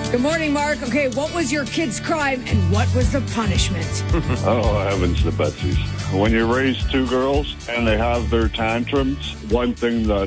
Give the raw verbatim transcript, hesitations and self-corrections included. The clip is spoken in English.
Good morning, Mark. Okay, what was your kid's crime and what was the punishment? Oh, heavens to Betsy's. When you raise two girls and they have their tantrums, one thing that